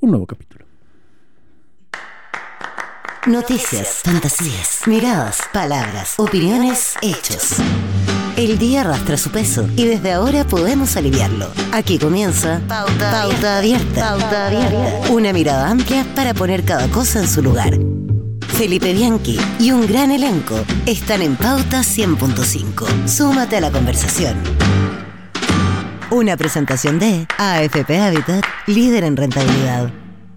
un nuevo capítulo. Noticias, fantasías, miradas, palabras, opiniones, hechos. El día arrastra su peso y desde ahora podemos aliviarlo. Aquí comienza Pauta Abierta. Pauta Abierta. Una mirada amplia para poner cada cosa en su lugar. Felipe Bianchi y un gran elenco están en Pauta 100.5. Súmate a la conversación. Una presentación de AFP Habitat, líder en rentabilidad.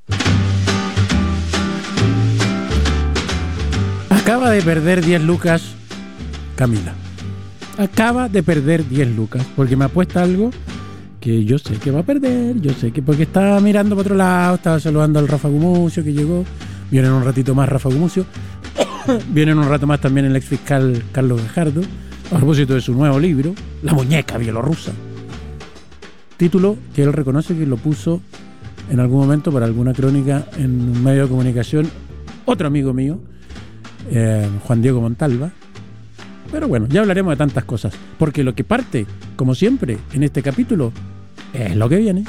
Acaba de perder 10 lucas Camila. Acaba de perder 10 lucas porque me apuesta algo que yo sé que va a perder. Yo sé que porque estaba mirando para otro lado, estaba saludando al Rafa Gumucio que llegó. Viene en un ratito más Rafa Gumucio. Viene en un rato más también el ex fiscal Carlos Gajardo. A propósito de su nuevo libro, La muñeca bielorrusa. Título que él reconoce que lo puso en algún momento para alguna crónica en un medio de comunicación. Otro amigo mío, Juan Diego Montalva. Pero bueno, ya hablaremos de tantas cosas, porque lo que parte, como siempre, en este capítulo es lo que viene.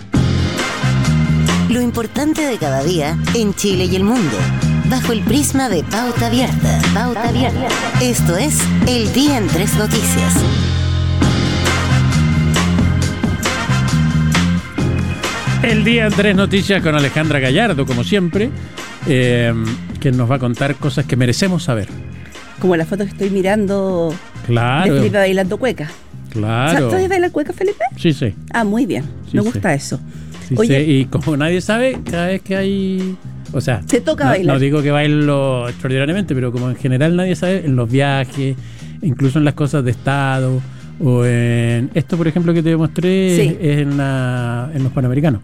Lo importante de cada día en Chile y el mundo, bajo el prisma de Pauta Abierta. Pauta Abierta. Esto es El Día en 3 Noticias. El Día en 3 Noticias con Alejandra Gallardo, como siempre, que nos va a contar cosas que merecemos saber. Como la foto que estoy mirando Claro. de Felipe bailando cueca. Claro. ¿Sabes bailar cueca, Felipe? Sí, sí. Ah, muy bien. Sí, Me sí. gusta eso. Sí, Oye, sí. Y como nadie sabe, cada vez que hay... O sea, te toca no, bailar. no digo que bailo extraordinariamente, pero como en general nadie sabe, en los viajes, incluso en las cosas de Estado, o en esto, por ejemplo, que te mostré, Sí. es en los Panamericanos.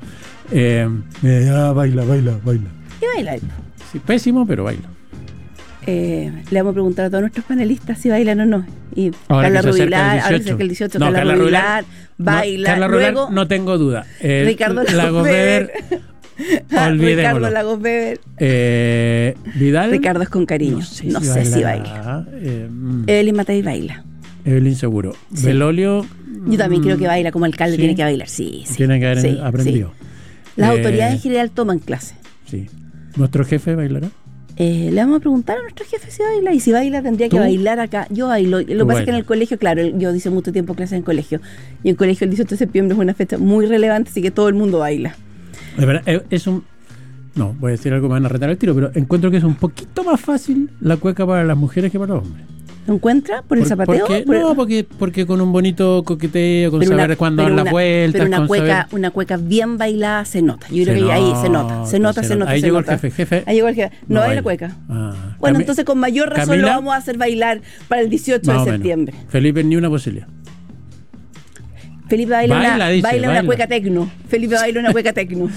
Baila. ¿Qué bailar? Sí, pésimo, pero bailo. Le vamos a preguntar a todos nuestros panelistas si bailan o no. Y Ahora Carla que se acerca Rubilar, el ahora 18. que el 18, No, Carla Carla Rubilar baila. Carla Rubilar, Luego, no tengo duda. Ricardo Lagos Weber, olvidémoslo. Ricardo Lagos Weber. Vidal. Ricardo es con cariño. No sé si baila. Evelyn Matei baila. Evelyn seguro. Sí. Belolio. Yo también creo que baila como alcalde, sí. tiene que bailar. Sí. Tiene que haber Sí, aprendido. sí. Las autoridades en general toman clase. Sí. ¿Nuestro jefe bailará? Le vamos a preguntar a nuestro jefe si baila, y si baila tendría que ¿Tú? bailar acá. Yo bailo. Lo que pasa es que en bailas. el colegio, claro, yo hice mucho tiempo clases en colegio, y en colegio el 18 de septiembre es una fecha muy relevante, así que todo el mundo baila. De verdad, es un... No, voy a decir algo, me van a retar el tiro, pero encuentro que es un poquito más fácil la cueca para las mujeres que para los hombres. ¿Lo encuentra? ¿Por el zapateo? Porque con un bonito coqueteo, con saber cuándo dan las vueltas. Pero con saber... una cueca bien bailada se nota. Yo creo que ahí se nota. Ahí llegó el jefe. Ahí llegó el jefe. No baila cueca. Bueno, entonces con mayor razón Camila, lo vamos a hacer bailar para el 18 de septiembre. Felipe, ni una posibilidad. Felipe baila baila. una cueca tecno. Felipe baila una cueca tecno.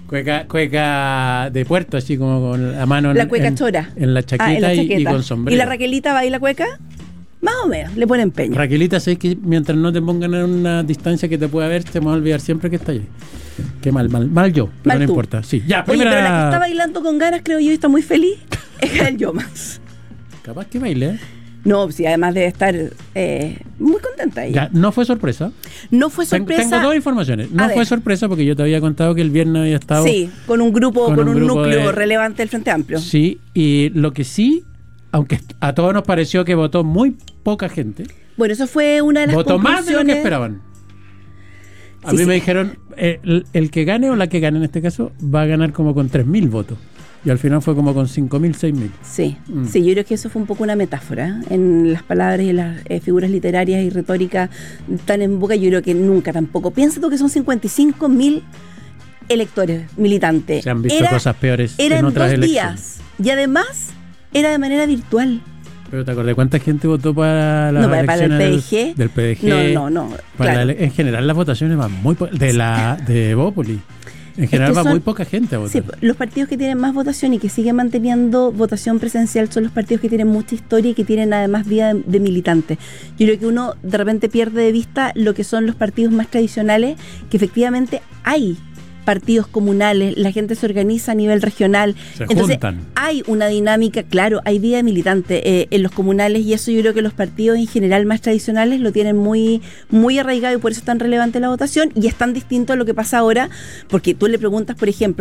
Cueca de puerto, así como con la mano la cueca chora. En la chaqueta, y con sombrero. ¿Y la Raquelita baila cueca? Más o menos, le pone empeño. Raquelita, sé que mientras no te pongan en una distancia que te pueda ver, te vas a olvidar siempre que está ahí. Qué mal yo, pero mal no tú. importa. Sí, ya, Oye, pero la que está bailando con ganas, creo yo, y está muy feliz, es Gael Yomas. Capaz que baile, ¿eh? No, sí, además debe estar muy contenta ella. Ya, no fue sorpresa. No fue sorpresa. Tengo dos informaciones. No fue sorpresa porque yo te había contado que el viernes había estado... Sí, con un núcleo de... relevante del Frente Amplio. Sí, y lo que sí, aunque a todos nos pareció que votó muy poca gente. Bueno, eso fue una de las votó conclusiones. Más de lo que esperaban. A mí me dijeron, el que gane o la que gane en este caso va a ganar como con 3.000 votos. Y al final fue como con 5.000, 6.000. Sí, sí, yo creo que eso fue un poco una metáfora. En las palabras y en las figuras literarias y retóricas tan en boca, yo creo que nunca tampoco. Piensa tú que son 55.000 electores, militantes. Se han visto cosas peores en otras 2 elecciones. días. Y además era de manera virtual. Pero ¿te acordás cuánta gente votó para las para el elecciones PDG? del PDG? No. Para Claro. en general las votaciones van muy de Bópoli. En general va muy poca gente a votar. Sí, los partidos que tienen más votación y que siguen manteniendo votación presencial son los partidos que tienen mucha historia y que tienen además vida de militantes. Yo creo que uno de repente pierde de vista lo que son los partidos más tradicionales, que efectivamente hay partidos comunales, la gente se organiza a nivel regional. Entonces, juntan. Hay una dinámica, claro, hay vida de militante en los comunales, y eso yo creo que los partidos en general más tradicionales lo tienen muy, muy arraigado, y por eso es tan relevante la votación, y es tan distinto a lo que pasa ahora, porque tú le preguntas, por ejemplo,